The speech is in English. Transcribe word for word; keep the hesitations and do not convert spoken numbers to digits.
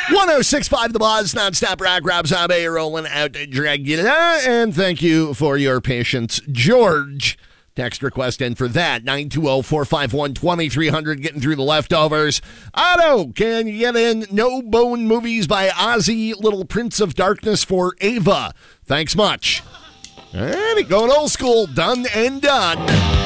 one oh six point five The Buzz, nonstop rock, Rob Zombie rolling out Dragula. And thank you for your patience, George. Text request in for that, nine two zero, four five one, two three zero zero, getting through the leftovers. Otto, can you get in No Bone Movies by Ozzy, Little Prince of Darkness for Ava? Thanks much. And going old school, done and done.